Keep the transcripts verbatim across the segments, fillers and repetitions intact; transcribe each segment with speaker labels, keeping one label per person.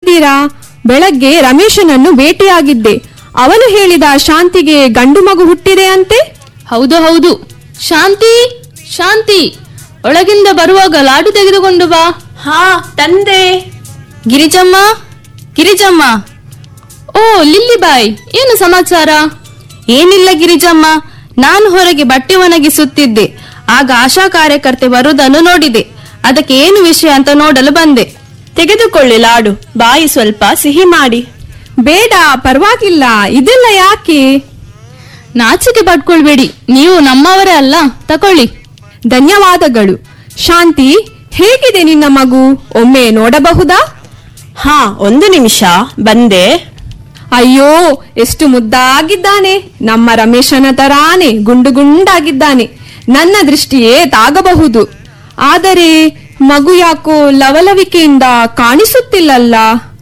Speaker 1: ಹೇಳ್ತೀರಾ? ಬೆಳಗ್ಗೆ ರಮೇಶನನ್ನು ಭೇಟಿಯಾಗಿದ್ದೆ. ಅವನು ಹೇಳಿದ ಶಾಂತಿಗೆ ಗಂಡು ಮಗು ಹುಟ್ಟಿದೆ ಅಂತೆ.
Speaker 2: ಹೌದು ಹೌದು. ಶಾಂತಿ, ಶಾಂತಿ, ಒಳಗಿಂದ ಬರುವಾಗ ಲಾಡು ತೆಗೆದುಕೊಂಡು ಬಾ.
Speaker 3: ಹಾ ತಂದೆ.
Speaker 2: ಗಿರಿಜಮ್ಮ, ಗಿರಿಜಮ್ಮ. ಓ ಲಿಲ್ಲಿಬಾಯ್, ಏನು ಸಮಾಚಾರ?
Speaker 4: ಏನಿಲ್ಲ ಗಿರಿಜಮ್ಮ, ನಾನು ಹೊರಗೆ ಬಟ್ಟೆ ಒಣಗಿಸುತ್ತಿದ್ದೆ. ಆಗ ಆಶಾ ಕಾರ್ಯಕರ್ತೆ ಬರುವುದನ್ನು ನೋಡಿದೆ. ಅದಕ್ಕೆ ಏನು ವಿಷಯ ಅಂತ ನೋಡಲು ಬಂದೆ.
Speaker 3: ತೆಗೆದುಕೊಳ್ಳಿ ಲಾಡು, ಬಾಯಿ ಸ್ವಲ್ಪ ಸಿಹಿ ಮಾಡಿ.
Speaker 1: ಬೇಡ, ಪರವಾಗಿಲ್ಲ. ಇದೆಲ್ಲ ಯಾಕೆ?
Speaker 2: ನಾಚಿಕೆ ಪಡ್ಕೊಳ್ಬೇಡಿ, ನೀವು ನಮ್ಮವರೇ ಅಲ್ಲ. ತಕೊಳ್ಳಿ.
Speaker 1: ಧನ್ಯವಾದಗಳು. ಶಾಂತಿ, ಹೇಗಿದೆ ನಿನ್ನ ಮಗು? ಒಮ್ಮೆ ನೋಡಬಹುದಾ?
Speaker 3: ಹಾ, ಒಂದು ನಿಮಿಷ, ಬಂದೆ.
Speaker 1: ಅಯ್ಯೋ, ಎಷ್ಟು ಮುದ್ದಾಗಿದ್ದಾನೆ. ನಮ್ಮ ರಮೇಶನ ತರಾನೆ ಗುಂಡು ಗುಂಡಾಗಿದ್ದಾನೆ. ನನ್ನ ದೃಷ್ಟಿಯೇ ತಾಗಬಹುದು. ಆದರೆ ಮಗು ಯಾಕೋ ಲವಲವಿಕೆಯಿಂದ ಕಾಣಿಸುತ್ತಿಲ್ಲಲ್ಲ.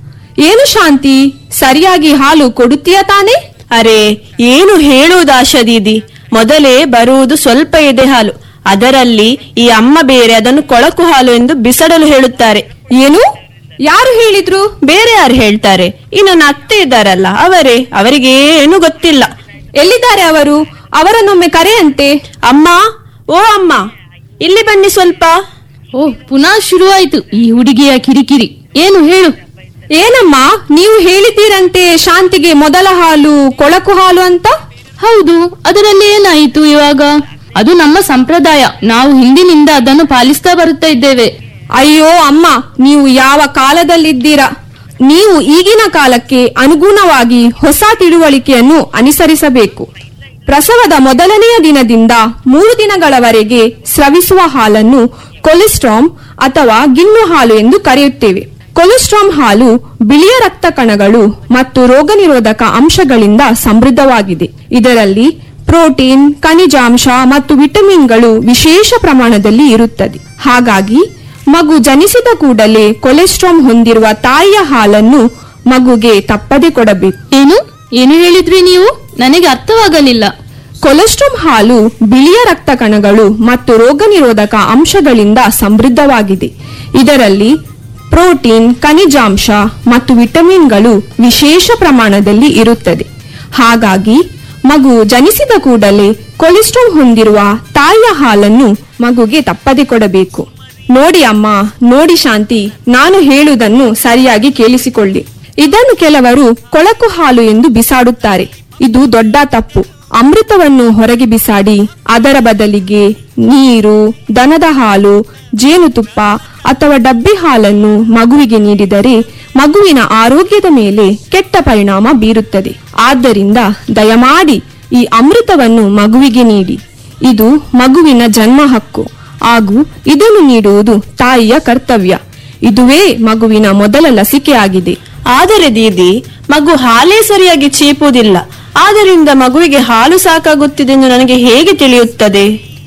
Speaker 1: ಏನು ಶಾಂತಿ, ಸರಿಯಾಗಿ ಹಾಲು ಕೊಡುತ್ತೀಯ ತಾನೆ?
Speaker 3: ಅರೆ, ಏನು ಹೇಳುವುದು ಆಶಾ ದೀದಿ. ಮೊದಲೇ ಬರುವುದು ಸ್ವಲ್ಪ ಎದೆ ಹಾಲು. ಅದರಲ್ಲಿ ಈ ಅಮ್ಮ ಬೇರೆ ಅದನ್ನು ಕೊಳಕು ಹಾಲು ಎಂದು ಬಿಸಡಲು ಹೇಳುತ್ತಾರೆ.
Speaker 1: ಏನು? ಯಾರು ಹೇಳಿದ್ರು?
Speaker 3: ಬೇರೆ ಯಾರು ಹೇಳ್ತಾರೆ? ಈ ನನ್ನ ಅತ್ತೆ ಇದ್ದಾರಲ್ಲ, ಅವರೇ. ಅವರಿಗೆ ಏನು ಗೊತ್ತಿಲ್ಲ.
Speaker 1: ಎಲ್ಲಿದ್ದಾರೆ ಅವರು? ಅವರನ್ನೊಮ್ಮೆ ಕರೆಯಂತೆ.
Speaker 3: ಅಮ್ಮ, ಓ ಅಮ್ಮ, ಇಲ್ಲಿ ಬನ್ನಿ ಸ್ವಲ್ಪ.
Speaker 2: ಓ, ಪುನಃ ಶುರುವಾಯ್ತು ಈ ಹುಡುಗಿಯ ಕಿರಿಕಿರಿ. ಏನು ಹೇಳು?
Speaker 1: ಏನಮ್ಮ, ನೀವು ಹೇಳಿದ್ದೀರಂತೆ ಶಾಂತಿಗೆ ಮೊದಲ ಹಾಲು ಕೊಳಕು ಹಾಲು ಅಂತ?
Speaker 2: ಹೌದು, ಅದರಲ್ಲಿ ಏನಾಯಿತು ಇವಾಗ? ಅದು ನಮ್ಮ ಸಂಪ್ರದಾಯ. ನಾವು ಹಿಂದಿನಿಂದ ಅದನ್ನು ಪಾಲಿಸ್ತಾ ಬರುತ್ತಾ ಇದ್ದೇವೆ.
Speaker 1: ಅಯ್ಯೋ ಅಮ್ಮ, ನೀವು ಯಾವ ಕಾಲದಲ್ಲಿದ್ದೀರಾ? ನೀವು ಈಗಿನ ಕಾಲಕ್ಕೆ ಅನುಗುಣವಾಗಿ ಹೊಸ ತಿಳುವಳಿಕೆಯನ್ನು ಅನುಸರಿಸಬೇಕು. ಪ್ರಸವದ ಮೊದಲನೆಯ ದಿನದಿಂದ ಮೂರು ದಿನಗಳವರೆಗೆ ಸ್ರವಿಸುವ ಹಾಲನ್ನು ಕೊಲೆಸ್ಟ್ರಾಮ್ ಅಥವಾ ಗಿಣ್ಣು ಹಾಲು ಎಂದು ಕರೆಯುತ್ತೇವೆ. ಕೊಲೆಸ್ಟ್ರಾಮ್ ಹಾಲು ಬಿಳಿಯ ರಕ್ತ ಕಣಗಳು ಮತ್ತು ರೋಗ ನಿರೋಧಕ ಅಂಶಗಳಿಂದ ಸಮೃದ್ಧವಾಗಿದೆ. ಇದರಲ್ಲಿ ಪ್ರೋಟೀನ್, ಖನಿಜಾಂಶ ಮತ್ತು ವಿಟಮಿನ್ಗಳು ವಿಶೇಷ ಪ್ರಮಾಣದಲ್ಲಿ ಇರುತ್ತದೆ. ಹಾಗಾಗಿ ಮಗು ಜನಿಸಿದ ಕೂಡಲೇ ಕೊಲೆಸ್ಟ್ರಾಮ್ ಹೊಂದಿರುವ ತಾಯಿಯ ಹಾಲನ್ನು ಮಗುಗೆ ತಪ್ಪದೆ ಕೊಡಬೇಕು.
Speaker 2: ಏನು ಏನು ಹೇಳಿದ್ರಿ ನೀವು? ನನಗೆ ಅರ್ಥವಾಗಲಿಲ್ಲ.
Speaker 1: ಕೊಲೆಸ್ಟ್ರಾಮ್ ಹಾಲು ಬಿಳಿಯ ರಕ್ತ ಕಣಗಳು ಮತ್ತು ರೋಗ ನಿರೋಧಕ ಅಂಶಗಳಿಂದ ಸಮೃದ್ಧವಾಗಿದೆ. ಇದರಲ್ಲಿ ಪ್ರೋಟೀನ್, ಖನಿಜಾಂಶ ಮತ್ತು ವಿಟಮಿನ್ಗಳು ವಿಶೇಷ ಪ್ರಮಾಣದಲ್ಲಿ ಇರುತ್ತದೆ. ಹಾಗಾಗಿ ಮಗು ಜನಿಸಿದ ಕೂಡಲೇ ಕೊಲೆಸ್ಟ್ರಾಲ್ ಹೊಂದಿರುವ ತಾಯಿಯ ಹಾಲನ್ನು ಮಗುಗೆ ತಪ್ಪದೆ ಕೊಡಬೇಕು. ನೋಡಿ ಅಮ್ಮ, ನೋಡಿ ಶಾಂತಿ, ನಾನು ಹೇಳುವುದನ್ನು ಸರಿಯಾಗಿ ಕೇಳಿಸಿಕೊಳ್ಳಿ. ಇದನ್ನು ಕೆಲವರು ಕೊಳಕು ಹಾಲು ಎಂದು ಬಿಸಾಡುತ್ತಾರೆ. ಇದು ದೊಡ್ಡ ತಪ್ಪು. ಅಮೃತವನ್ನು ಹೊರಗೆ ಬಿಸಾಡಿ ಅದರ ಬದಲಿಗೆ ನೀರು, ದನದ ಹಾಲು, ಜೇನುತುಪ್ಪ ಅಥವಾ ಡಬ್ಬೆ ಹಾಲನ್ನು ಮಗುವಿಗೆ ನೀಡಿದರೆ ಮಗುವಿನ ಆರೋಗ್ಯದ ಮೇಲೆ ಕೆಟ್ಟ ಪರಿಣಾಮ ಬೀರುತ್ತದೆ. ಆದ್ದರಿಂದ ದಯಮಾಡಿ ಈ ಅಮೃತವನ್ನು ಮಗುವಿಗೆ ನೀಡಿ. ಇದು ಮಗುವಿನ ಜನ್ಮ ಹಕ್ಕು ಹಾಗೂ ಇದನ್ನು ನೀಡುವುದು ತಾಯಿಯ ಕರ್ತವ್ಯ. ಇದುವೇ ಮಗುವಿನ ಮೊದಲ ಲಸಿಕೆಯಾಗಿದೆ.
Speaker 3: ಆದರೆ ದೀದಿ, ಮಗು ಹಾಲೇ ಸರಿಯಾಗಿ ಚೀಪುವುದಿಲ್ಲ. ಆದ್ದರಿಂದ ಮಗುವಿಗೆ ಹಾಲು ಸಾಕಾಗುತ್ತಿದೆ ಎಂದು ನನಗೆ ಹೇಗೆ ತಿಳಿಯುತ್ತದೆ?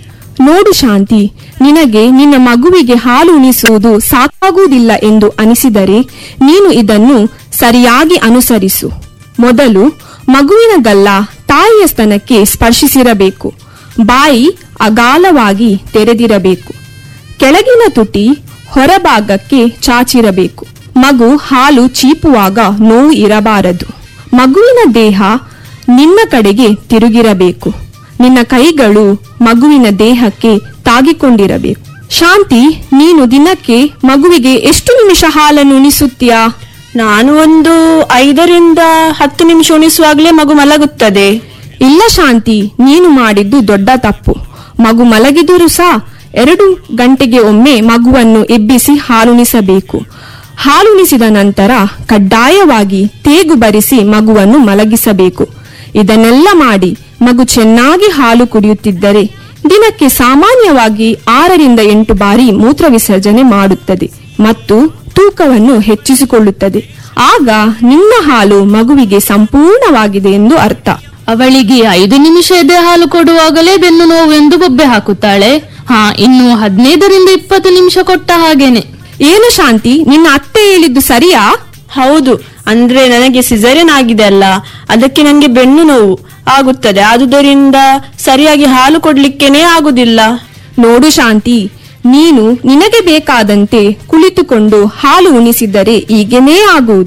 Speaker 1: ನೋಡು ಶಾಂತಿ, ನಿನಗೆ ನಿನ್ನ ಮಗುವಿಗೆ ಹಾಲು ಉಣಿಸುವುದು ಸಾಕಾಗುವುದಿಲ್ಲ ಎಂದು ಅನಿಸಿದರೆ ನೀನು ಇದನ್ನು ಸರಿಯಾಗಿ ಅನುಸರಿಸು. ಮೊದಲು ಮಗುವಿನ ಗಲ್ಲ ತಾಯಿಯ ಸ್ತನಕ್ಕೆ ಸ್ಪರ್ಶಿಸಿರಬೇಕು. ಬಾಯಿ ಅಗಾಲವಾಗಿ ತೆರೆದಿರಬೇಕು. ಕೆಳಗಿನ ತುಟಿ ಹೊರಭಾಗಕ್ಕೆ ಚಾಚಿರಬೇಕು. ಮಗು ಹಾಲು ಚೀಪುವಾಗ ನೋವು ಇರಬಾರದು. ಮಗುವಿನ ದೇಹ ನಿನ್ನ ಕಡೆಗೆ ತಿರುಗಿರಬೇಕು. ನಿನ್ನ ಕೈಗಳು ಮಗುವಿನ ದೇಹಕ್ಕೆ ತಾಗಿಕೊಂಡಿರಬೇಕು. ಶಾಂತಿ, ನೀನು ದಿನಕ್ಕೆ ಮಗುವಿಗೆ ಎಷ್ಟು ನಿಮಿಷ ಹಾಲನ್ನು ಉಣಿಸುತ್ತೀಯಾ?
Speaker 3: ನಾನು ಒಂದು ಐದರಿಂದ ಹತ್ತು ನಿಮಿಷ ಉಣಿಸುವಾಗಲೇ ಮಗು ಮಲಗುತ್ತದೆ.
Speaker 1: ಇಲ್ಲ ಶಾಂತಿ, ನೀನು ಮಾಡಿದ್ದು ದೊಡ್ಡ ತಪ್ಪು. ಮಗು ಮಲಗಿದರೂ ಸಹ ಎರಡು ಗಂಟೆಗೆ ಒಮ್ಮೆ ಮಗುವನ್ನು ಎಬ್ಬಿಸಿ ಹಾಲುಣಿಸಬೇಕು. ಹಾಲುಣಿಸಿದ ನಂತರ ಕಡ್ಡಾಯವಾಗಿ ತೇಗು ಬರಿಸಿ ಮಗುವನ್ನು ಮಲಗಿಸಬೇಕು. ಇದನ್ನೆಲ್ಲ ಮಾಡಿ ಮಗು ಚೆನ್ನಾಗಿ ಹಾಲು ಕುಡಿಯುತ್ತಿದ್ದರೆ ದಿನಕ್ಕೆ ಸಾಮಾನ್ಯವಾಗಿ ಆರರಿಂದ ಎಂಟು ಬಾರಿ ಮೂತ್ರ ವಿಸರ್ಜನೆ ಮಾಡುತ್ತದೆ ಮತ್ತು ತೂಕವನ್ನು ಹೆಚ್ಚಿಸಿಕೊಳ್ಳುತ್ತದೆ. ಆಗ ನಿನ್ನ ಹಾಲು ಮಗುವಿಗೆ ಸಂಪೂರ್ಣವಾಗಿದೆ ಎಂದು ಅರ್ಥ.
Speaker 2: ಅವಳಿಗೆ ಐದು ನಿಮಿಷ ಎದೆ ಹಾಲು ಕೊಡುವಾಗಲೇ ಬೆನ್ನು ನೋವು ಎಂದು ಬೊಬ್ಬೆ ಹಾಕುತ್ತಾಳೆ. ಹಾ, ಇನ್ನು ಹದಿನೈದರಿಂದ ಇಪ್ಪತ್ತು ನಿಮಿಷ ಕೊಟ್ಟ ಹಾಗೇನೆ.
Speaker 1: ಏನು ಶಾಂತಿ, ನಿನ್ನ ಅತ್ತೆ ಹೇಳಿದ್ದು ಸರಿಯಾ?
Speaker 3: ಹೌದು, ಅಂದ್ರೆ ನನಗೆ ಸಿಸೇರಿಯನ್ ಆಗಿದೆ ಅಲ್ಲ, ಅದಕ್ಕೆ ನನಗೆ ಬೆನ್ನು ನೋವು ಆಗುತ್ತದೆ. ಆದುದರಿಂದ ಸರಿಯಾಗಿ ಹಾಲು ಕೊಡ್ಲಿಕ್ಕೇನೆ ಆಗುದಿಲ್ಲ.
Speaker 1: ನೋಡು ಶಾಂತಿ, ನೀನು ನಿನಗೆ ಬೇಕಾದಂತೆ ಕುಳಿತುಕೊಂಡು ಹಾಲು ಉಣಿಸಿದರೆ ಈಗೇನೇ ಆಗುವುದು.